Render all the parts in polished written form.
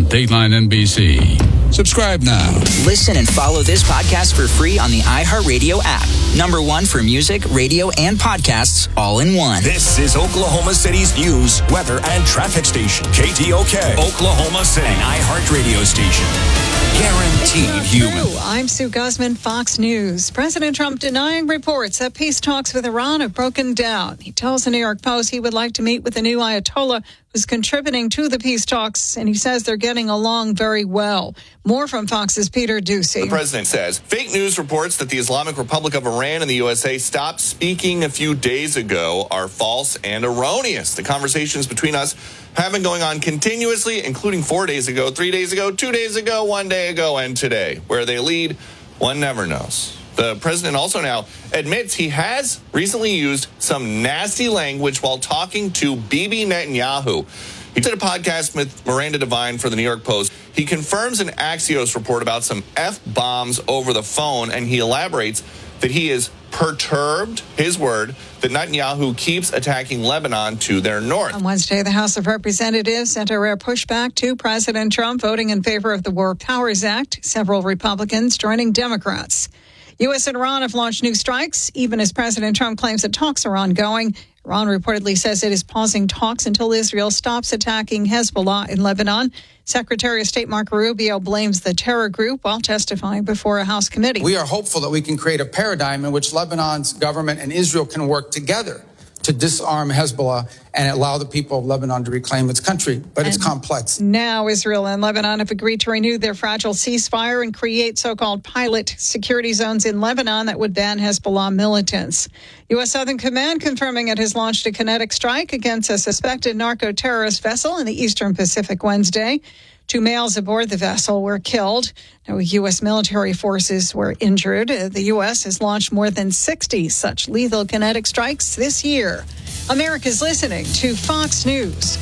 Dateline NBC. Subscribe now. Listen and follow this podcast for free on the iHeartRadio app. Number one for music, radio, and podcasts all in one. This is Oklahoma City's news, weather, and traffic station. KTOK, Oklahoma City, an iHeartRadio station. Guaranteed human. I'm Sue Guzman, Fox News. President Trump denying reports that peace talks with Iran have broken down. He tells the New York Post he would like to meet with the new Ayatollah who's contributing to the peace talks, and he says they're getting along very well. More from Fox's Peter Ducey. The president says fake news reports that the Islamic Republic of Iran and the USA stopped speaking a few days ago are false and erroneous. The conversations between us have been going on continuously, including 4 days ago, 3 days ago, 2 days ago, 1 day ago, and today. Where they lead, one never knows. The president also now admits he has recently used some nasty language while talking to Bibi Netanyahu. He did a podcast with Miranda Devine for the New York Post. He confirms an Axios report about some F-bombs over the phone, and he elaborates that he is perturbed, his word, that Netanyahu keeps attacking Lebanon to their north. On Wednesday, the House of Representatives sent a rare pushback to President Trump, voting in favor of the War Powers Act, several Republicans joining Democrats. U.S. and Iran have launched new strikes, even as President Trump claims that talks are ongoing. Iran reportedly says it is pausing talks until Israel stops attacking Hezbollah in Lebanon. Secretary of State Marco Rubio blames the terror group while testifying before a House committee. We are hopeful that we can create a paradigm in which Lebanon's government and Israel can work together to disarm Hezbollah and allow the people of Lebanon to reclaim its country. But it's complex. Now Israel and Lebanon have agreed to renew their fragile ceasefire and create so-called pilot security zones in Lebanon that would ban Hezbollah militants. U.S. Southern Command confirming it has launched a kinetic strike against a suspected narco-terrorist vessel in the Eastern Pacific Wednesday. 2 males aboard the vessel were killed. No U.S. military forces were injured. The U.S. has launched more than 60 such lethal kinetic strikes this year. America's listening to Fox News.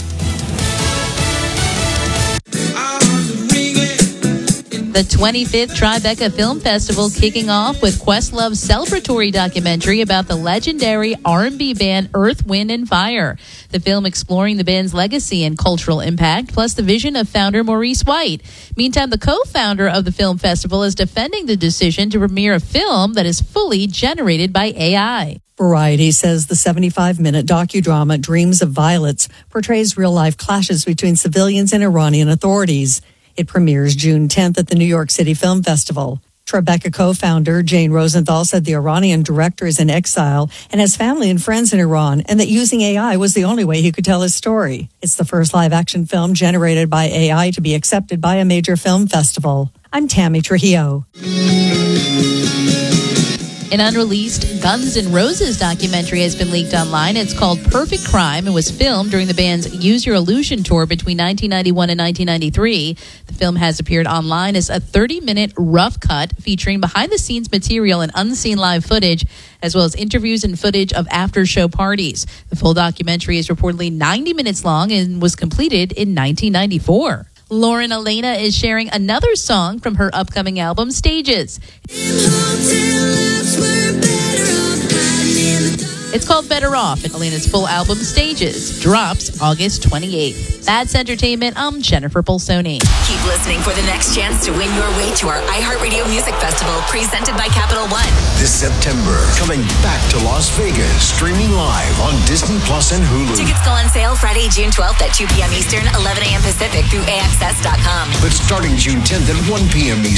The 25th Tribeca Film Festival kicking off with Questlove's celebratory documentary about the legendary R&B band Earth, Wind & Fire. The film exploring the band's legacy and cultural impact, plus the vision of founder Maurice White. Meantime, the co-founder of the film festival is defending the decision to premiere a film that is fully generated by AI. Variety says the 75-minute docudrama Dreams of Violets portrays real-life clashes between civilians and Iranian authorities. It premieres June 10th at the New York City Film Festival. Tribeca co-founder Jane Rosenthal said the Iranian director is in exile and has family and friends in Iran, and that using AI was the only way he could tell his story. It's the first live-action film generated by AI to be accepted by a major film festival. I'm Tammy Trujillo. An unreleased Guns N' Roses documentary has been leaked online. It's called Perfect Crime and was filmed during the band's Use Your Illusion tour between 1991 and 1993. The film has appeared online as a 30-minute rough cut featuring behind-the-scenes material and unseen live footage, as well as interviews and footage of after-show parties. The full documentary is reportedly 90 minutes long and was completed in 1994. Lauren Elena is sharing another song from her upcoming album, Stages. It's called Better Off, and Elena's full album, Stages, drops August 28th. That's entertainment. I'm Jennifer Bolsoni. Keep listening for the next chance to win your way to our iHeartRadio Music Festival, presented by Capital One. This September, coming back to Las Vegas, streaming live on Disney Plus and Hulu. Tickets go on sale Friday, June 12th at 2 p.m. Eastern, 11 a.m. Pacific through AXS.com. But starting June 10th at 1 p.m. Eastern.